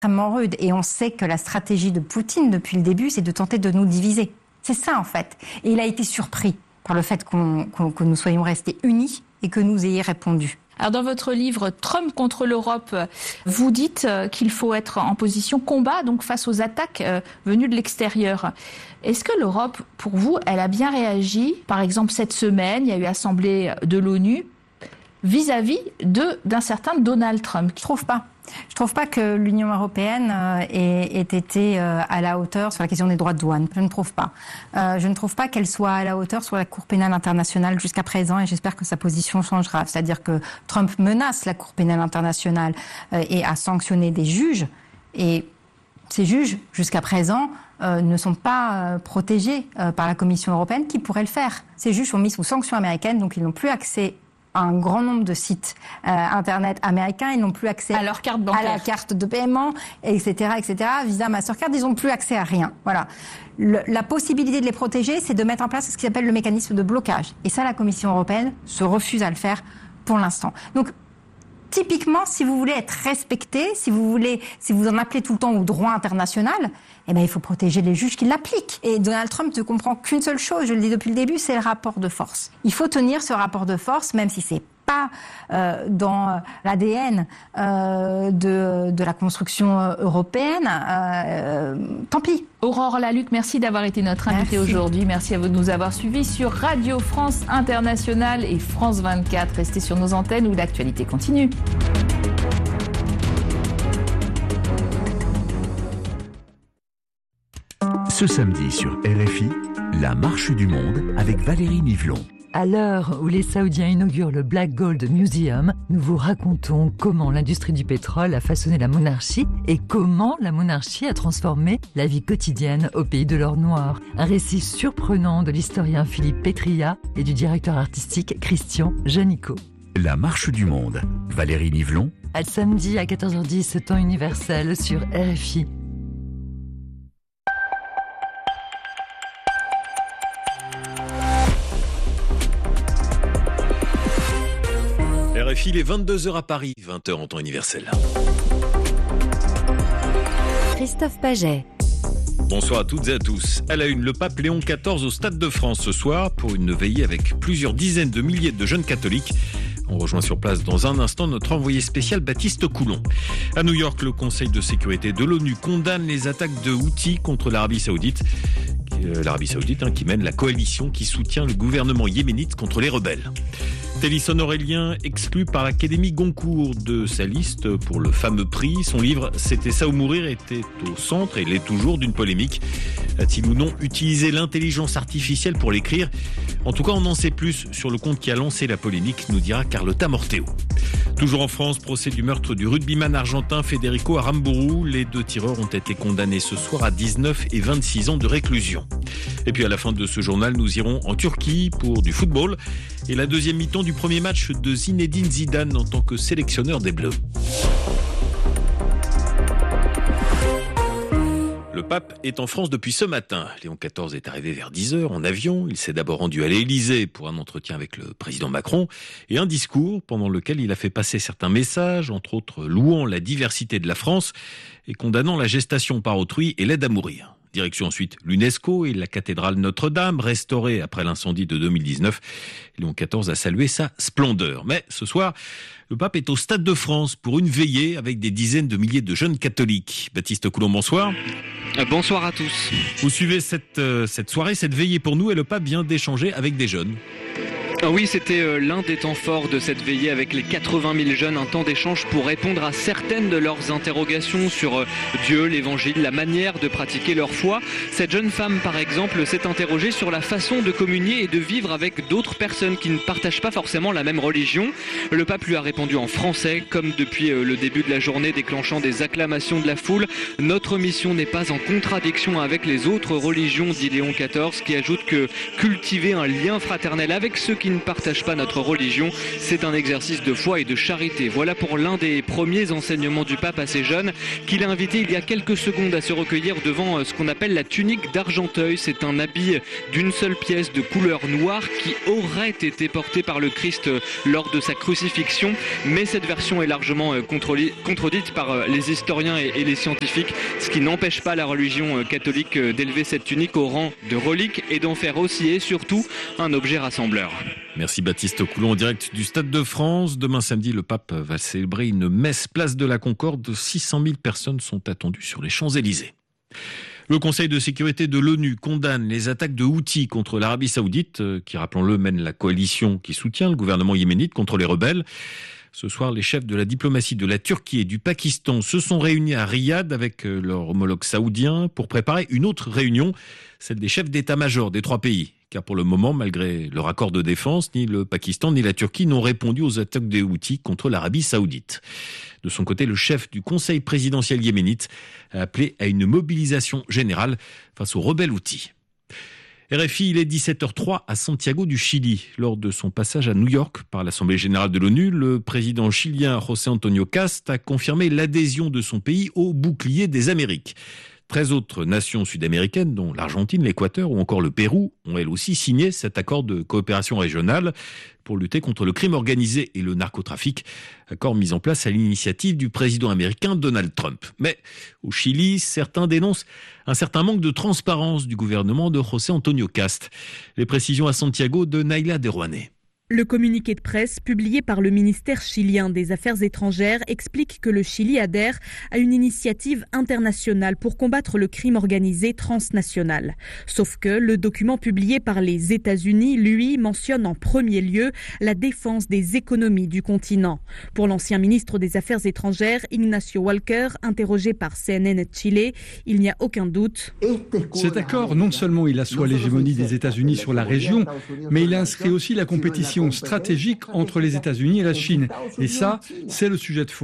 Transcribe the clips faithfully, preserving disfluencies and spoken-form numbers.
extrêmement rude. Et on sait que la stratégie de Poutine, depuis le début, c'est de tenter de nous diviser. C'est ça, en fait. Et il a été surpris par le fait qu'on, qu'on, que nous soyons restés unis et que nous ayons répondu. Alors dans votre livre « Trump contre l'Europe », vous dites qu'il faut être en position combat, donc face aux attaques venues de l'extérieur. Est-ce que l'Europe, pour vous, elle a bien réagi? Par exemple, cette semaine, il y a eu assemblée de l'ONU vis-à-vis de, d'un certain Donald Trump. Je trouve pas. Je trouve pas que l'Union européenne euh, ait, ait été euh, à la hauteur sur la question des droits de douane. Je ne trouve pas. Euh, je ne trouve pas qu'elle soit à la hauteur sur la Cour pénale internationale jusqu'à présent, et j'espère que sa position changera. C'est-à-dire que Trump menace la Cour pénale internationale euh, et a sanctionné des juges, et ces juges, jusqu'à présent, euh, ne sont pas euh, protégés euh, par la Commission européenne qui pourrait le faire. Ces juges sont mis sous sanction américaine, donc ils n'ont plus accès un grand nombre de sites euh, internet américains, ils n'ont plus accès à leur carte bancaire, à la carte de paiement, et cetera, et cetera. Visa, Mastercard, ils n'ont plus accès à rien. Voilà. Le, la possibilité de les protéger, c'est de mettre en place ce qui s'appelle le mécanisme de blocage. Et ça, la Commission européenne se refuse à le faire pour l'instant. Donc, typiquement, si vous voulez être respecté, si vous voulez, si vous en appelez tout le temps au droit international, eh ben, il faut protéger les juges qui l'appliquent. Et Donald Trump ne comprend qu'une seule chose, je le dis depuis le début, c'est le rapport de force. Il faut tenir ce rapport de force, même si c'est pas euh, dans l'A D N euh, de, de la construction européenne. Euh, tant pis. Aurore Lalucq, merci d'avoir été notre invitée aujourd'hui. Merci à vous de nous avoir suivis sur Radio France Internationale et France vingt-quatre. Restez sur nos antennes où l'actualité continue. Ce samedi sur R F I, la marche du monde avec Valérie Nivelon. À l'heure où les Saoudiens inaugurent le Black Gold Museum, nous vous racontons comment l'industrie du pétrole a façonné la monarchie et comment la monarchie a transformé la vie quotidienne au pays de l'or noir. Un récit surprenant de l'historien Philippe Petria et du directeur artistique Christian Janico. La marche du monde, Valérie Nivelon. À samedi à quatorze heures dix, temps universel sur R F I. R F I, il est vingt-deux heures à Paris, vingt heures en temps universel. Christophe Paget. Bonsoir à toutes et à tous. À la une, le pape Léon quatorze au Stade de France ce soir pour une veillée avec plusieurs dizaines de milliers de jeunes catholiques. On rejoint sur place dans un instant notre envoyé spécial Baptiste Coulon. À New York, le Conseil de sécurité de l'ONU condamne les attaques de Houthis contre l'Arabie Saoudite. L'Arabie Saoudite hein, qui mène la coalition qui soutient le gouvernement yéménite contre les rebelles. Télisson Aurélien, exclu par l'Académie Goncourt de sa liste pour le fameux prix. Son livre « C'était ça ou mourir » était au centre et l'est toujours d'une polémique. A-t-il ou non utilisé l'intelligence artificielle pour l'écrire? En tout cas, on en sait plus sur le compte qui a lancé la polémique, nous dira Carlotta Morteo. Toujours en France, procès du meurtre du rugbyman argentin Federico Aramburu. Les deux tireurs ont été condamnés ce soir à dix-neuf et vingt-six ans de réclusion. Et puis à la fin de ce journal, nous irons en Turquie pour du football et la deuxième mi-temps du premier match de Zinedine Zidane en tant que sélectionneur des Bleus. Le pape est en France depuis ce matin. Léon quatorze est arrivé vers dix heures en avion. Il s'est d'abord rendu à l'Élysée pour un entretien avec le président Macron et un discours pendant lequel il a fait passer certains messages, entre autres louant la diversité de la France et condamnant la gestation par autrui et l'aide à mourir. Direction ensuite l'UNESCO et la cathédrale Notre-Dame, restaurée après l'incendie de deux mille dix-neuf. Léon quatorze a salué sa splendeur. Mais ce soir, le pape est au Stade de France pour une veillée avec des dizaines de milliers de jeunes catholiques. Baptiste Coulon, bonsoir. Bonsoir à tous. Vous suivez cette, euh, cette soirée, cette veillée pour nous, et le pape vient d'échanger avec des jeunes. Oui, c'était l'un des temps forts de cette veillée avec les quatre-vingt mille jeunes, un temps d'échange pour répondre à certaines de leurs interrogations sur Dieu, l'évangile, la manière de pratiquer leur foi. Cette jeune femme, par exemple, s'est interrogée sur la façon de communier et de vivre avec d'autres personnes qui ne partagent pas forcément la même religion. Le pape lui a répondu en français, comme depuis le début de la journée, déclenchant des acclamations de la foule. Notre mission n'est pas en contradiction avec les autres religions, dit Léon quatorze, qui ajoute que cultiver un lien fraternel avec ceux qui qui ne partagent pas notre religion. C'est un exercice de foi et de charité. Voilà pour l'un des premiers enseignements du pape à ces jeunes qu'il a invité il y a quelques secondes à se recueillir devant ce qu'on appelle la tunique d'Argenteuil. C'est un habit d'une seule pièce de couleur noire qui aurait été porté par le Christ lors de sa crucifixion. Mais cette version est largement contredite par les historiens et les scientifiques, ce qui n'empêche pas la religion catholique d'élever cette tunique au rang de relique et d'en faire aussi et surtout un objet rassembleur. Merci Baptiste Coulon en direct du Stade de France. Demain samedi, le pape va célébrer une messe place de la Concorde. six cent mille personnes sont attendues sur les Champs-Élysées. Le Conseil de sécurité de l'ONU condamne les attaques de Houthis contre l'Arabie Saoudite, qui, rappelons-le, mène la coalition qui soutient le gouvernement yéménite contre les rebelles. Ce soir, les chefs de la diplomatie de la Turquie et du Pakistan se sont réunis à Riyad avec leur homologue saoudien pour préparer une autre réunion, celle des chefs d'état-major des trois pays. Car pour le moment, malgré leur accord de défense, ni le Pakistan ni la Turquie n'ont répondu aux attaques des Houthis contre l'Arabie Saoudite. De son côté, le chef du Conseil présidentiel yéménite a appelé à une mobilisation générale face aux rebelles Houthis. R F I, il est dix-sept heures zéro trois à Santiago du Chili. Lors de son passage à New York par l'Assemblée générale de l'ONU, le président chilien José Antonio Cast a confirmé l'adhésion de son pays au bouclier des Amériques. treize autres nations sud-américaines, dont l'Argentine, l'Équateur ou encore le Pérou, ont elles aussi signé cet accord de coopération régionale pour lutter contre le crime organisé et le narcotrafic, accord mis en place à l'initiative du président américain Donald Trump. Mais au Chili, certains dénoncent un certain manque de transparence du gouvernement de José Antonio Cast. Les précisions à Santiago de Naila Derouane. Le communiqué de presse publié par le ministère chilien des Affaires étrangères explique que le Chili adhère à une initiative internationale pour combattre le crime organisé transnational. Sauf que le document publié par les États-Unis, lui, mentionne en premier lieu la défense des économies du continent. Pour l'ancien ministre des Affaires étrangères, Ignacio Walker, interrogé par C N N Chile, il n'y a aucun doute. Cet accord, non seulement il assoit l'hégémonie des États-Unis sur la région, mais il inscrit aussi la compétition stratégique entre les États-Unis et la Chine. Et ça, c'est le sujet de fond.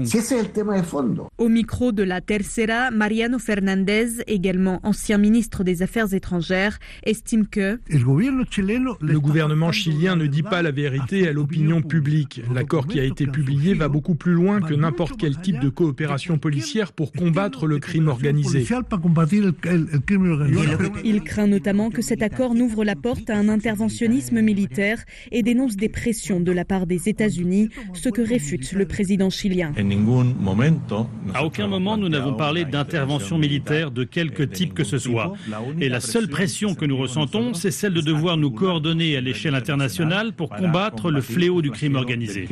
Au micro de la Tercera, Mariano Fernandez, également ancien ministre des Affaires étrangères, estime que le gouvernement chilien ne dit pas la vérité à l'opinion publique. L'accord qui a été publié va beaucoup plus loin que n'importe quel type de coopération policière pour combattre le crime organisé. Il craint notamment que cet accord n'ouvre la porte à un interventionnisme militaire et dénonce des pressions de la part des États-Unis, ce que réfute le président chilien. À aucun moment nous n'avons parlé d'intervention militaire de quelque type que ce soit. Et la seule pression que nous ressentons, c'est celle de devoir nous coordonner à l'échelle internationale pour combattre le fléau du crime organisé.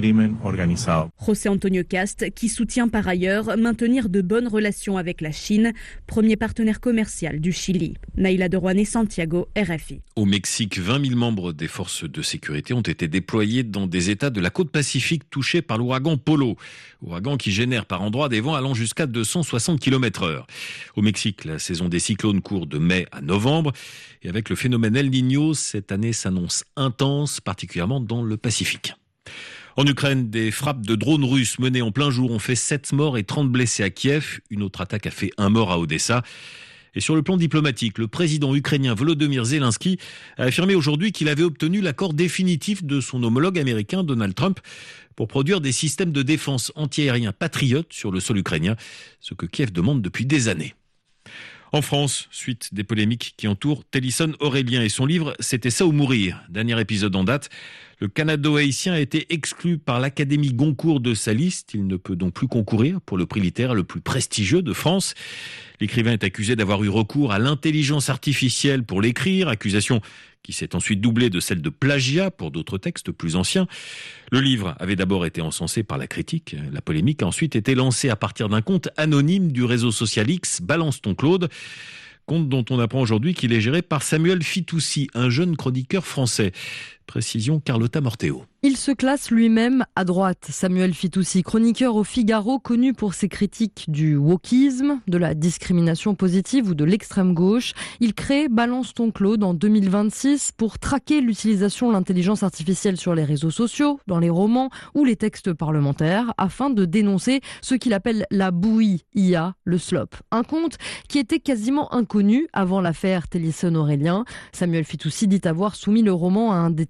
José Antonio Cast, qui soutient par ailleurs maintenir de bonnes relations avec la Chine, premier partenaire commercial du Chili. Naila Derouane, Santiago, R F I. Au Mexique, vingt mille membres des forces de sécurité ont été déployés dans des États de la côte pacifique touchés par l'ouragan Polo. Ouragan qui génère par endroits des vents allant jusqu'à deux cent soixante kilomètres heure. Au Mexique, la saison des cyclones court de mai à novembre. Et avec le phénomène El Niño, cette année s'annonce intense, particulièrement dans le Pacifique. En Ukraine, des frappes de drones russes menées en plein jour ont fait sept morts et trente blessés à Kiev. Une autre attaque a fait un mort à Odessa. Et sur le plan diplomatique, le président ukrainien Volodymyr Zelensky a affirmé aujourd'hui qu'il avait obtenu l'accord définitif de son homologue américain Donald Trump pour produire des systèmes de défense antiaériens patriotes sur le sol ukrainien, ce que Kiev demande depuis des années. En France, suite des polémiques qui entourent Télisson Aurélien et son livre « C'était ça ou mourir ». Dernier épisode en date, le Canado-haïtien a été exclu par l'Académie Goncourt de sa liste. Il ne peut donc plus concourir pour le prix littéraire le plus prestigieux de France. L'écrivain est accusé d'avoir eu recours à l'intelligence artificielle pour l'écrire, accusation qui s'est ensuite doublée de celle de plagiat pour d'autres textes plus anciens. Le livre avait d'abord été encensé par la critique. La polémique a ensuite été lancée à partir d'un compte anonyme du réseau social X, Balance ton Claude, compte dont on apprend aujourd'hui qu'il est géré par Samuel Fitoussi, un jeune chroniqueur français. Précision Carlotta Morteo. Il se classe lui-même à droite. Samuel Fitoussi, chroniqueur au Figaro, connu pour ses critiques du wokisme, de la discrimination positive ou de l'extrême gauche. Il crée Balance ton Claude en deux mille vingt-six pour traquer l'utilisation de l'intelligence artificielle sur les réseaux sociaux, dans les romans ou les textes parlementaires, afin de dénoncer ce qu'il appelle la bouillie I A, le slop. Un compte qui était quasiment inconnu avant l'affaire Télisson Aurélien. Samuel Fitoussi dit avoir soumis le roman à un détective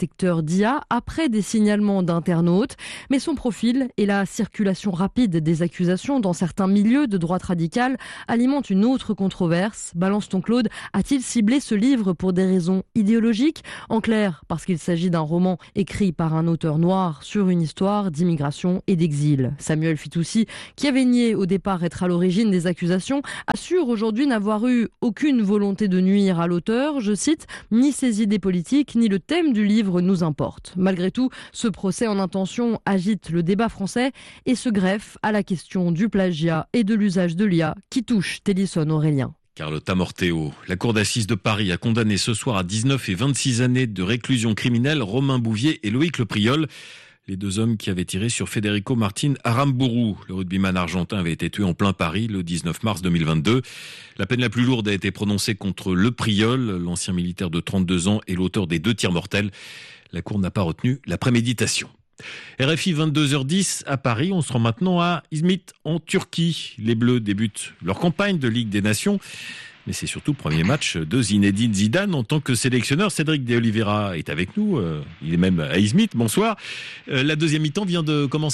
détecteurs d'I A après des signalements d'internautes. Mais son profil et la circulation rapide des accusations dans certains milieux de droite radicale alimentent une autre controverse. Balance ton Claude, a-t-il ciblé ce livre pour des raisons idéologiques ? En clair, parce qu'il s'agit d'un roman écrit par un auteur noir sur une histoire d'immigration et d'exil. Samuel Fitoussi, qui avait nié au départ être à l'origine des accusations, assure aujourd'hui n'avoir eu aucune volonté de nuire à l'auteur. Je cite, « Ni ses idées politiques, ni le thème du livre nous importent ». Malgré tout, ce procès en intention agite le débat français et se greffe à la question du plagiat et de l'usage de l'I A qui touche Télisson Aurélien. Carlotta Morteo, la cour d'assises de Paris a condamné ce soir à dix-neuf et vingt-six années de réclusion criminelle Romain Bouvier et Loïc Lepriol. Les deux hommes qui avaient tiré sur Federico Martin Aramburu. Le rugbyman argentin avait été tué en plein Paris le dix-neuf mars deux mille vingt-deux. La peine la plus lourde a été prononcée contre Lepriol, l'ancien militaire de trente-deux ans et l'auteur des deux tirs mortels. La cour n'a pas retenu la préméditation. R F I vingt-deux heures dix à Paris, on se rend maintenant à Izmit en Turquie. Les Bleus débutent leur campagne de Ligue des Nations. Mais c'est surtout le premier match de Zinedine Zidane en tant que sélectionneur. Cédric de Oliveira est avec nous, euh, il est même à Izmit, bonsoir. Euh, la deuxième mi-temps vient de commencer ?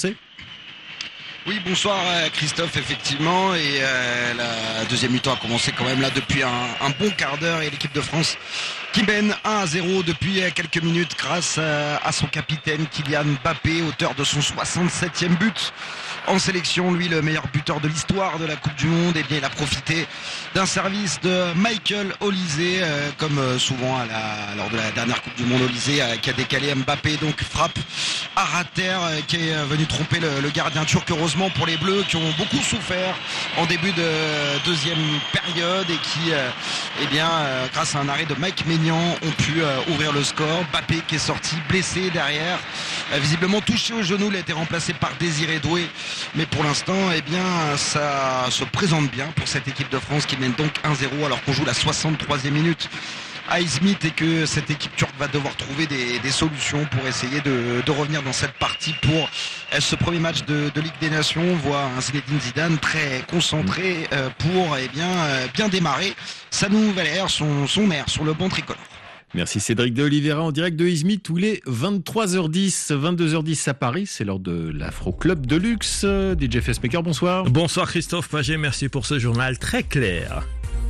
Oui, bonsoir Christophe, effectivement, et euh, la deuxième mi-temps a commencé quand même là depuis un, un bon quart d'heure et l'équipe de France qui mène un à zéro depuis quelques minutes grâce à, à son capitaine Kylian Mbappé, auteur de son soixante-septième but en sélection, lui le meilleur buteur de l'histoire de la Coupe du Monde. Et bien il a profité d'un service de Michael Olise, euh, comme souvent à la, lors de la dernière Coupe du Monde, Olise euh, qui a décalé Mbappé, donc frappe à ras terre euh, qui est venu tromper le, le gardien turc. Heureusement pour les Bleus qui ont beaucoup souffert en début de deuxième période et qui, euh, eh bien, euh, grâce à un arrêt de Mike Maignan, ont pu euh, ouvrir le score. Mbappé qui est sorti blessé derrière, euh, visiblement touché au genou, il a été remplacé par Désiré Doué. Mais pour l'instant, eh bien, ça se présente bien pour cette équipe de France qui mène donc un zéro alors qu'on joue la soixante-troisième minute à Izmit et que cette équipe turque va devoir trouver des, des solutions pour essayer de, de revenir dans cette partie pour ce premier match de, de Ligue des Nations. On voit un Zinedine Zidane très concentré euh, pour eh bien, euh, bien démarrer sa nouvelle ère, son, son ère sur le banc tricolore. Merci Cédric de Oliveira en direct de Izmit où il est vingt-trois heures dix, vingt-deux heures dix à Paris. C'est l'heure de l'Afro Club de luxe. D J Facemaker, bonsoir. Bonsoir Christophe Paget, merci pour ce journal très clair.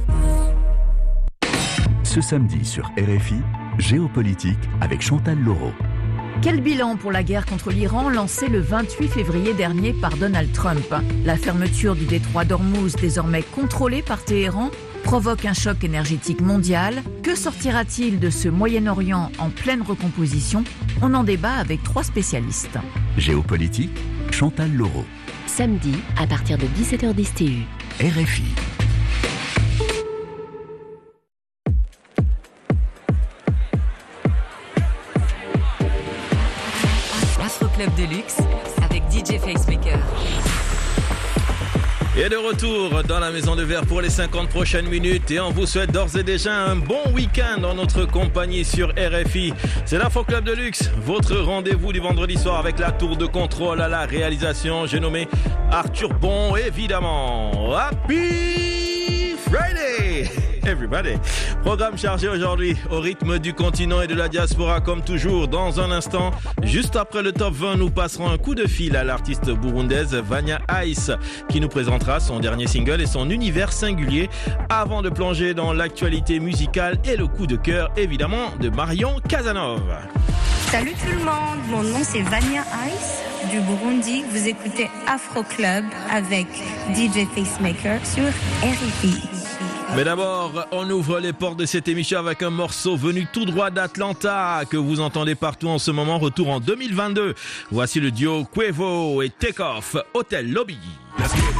Ce samedi sur R F I, Géopolitique avec Chantal Laureau. Quel bilan pour la guerre contre l'Iran lancée le vingt-huit février dernier par Donald Trump ? La fermeture du détroit d'Ormuz, désormais contrôlé par Téhéran, provoque un choc énergétique mondial. Que sortira-t-il de ce Moyen-Orient en pleine recomposition ? On en débat avec trois spécialistes. Géopolitique, Chantal Laureau. Samedi, à partir de dix-sept heures dix T U. R F I. Club de luxe avec D J Facemaker. Et de retour dans la maison de verre pour les cinquante prochaines minutes et on vous souhaite d'ores et déjà un bon week-end en notre compagnie sur R F I. C'est l'Afro Club de luxe, votre rendez-vous du vendredi soir avec la tour de contrôle à la réalisation. J'ai nommé Arthur Bon, évidemment. Happy Friday! Everybody. Programme chargé aujourd'hui au rythme du continent et de la diaspora comme toujours. Dans un instant, juste après le top vingt, nous passerons un coup de fil à l'artiste burundaise Vania Ice qui nous présentera son dernier single et son univers singulier avant de plonger dans l'actualité musicale et le coup de cœur évidemment de Marion Casanova. Salut tout le monde, mon nom c'est Vania Ice du Burundi. Vous écoutez Afro Club avec D J Facemaker sur R F I. Mais d'abord, on ouvre les portes de cette émission avec un morceau venu tout droit d'Atlanta que vous entendez partout en ce moment. Retour en deux mille vingt-deux. Voici le duo Quavo et Takeoff, Hotel Lobby. Let's go.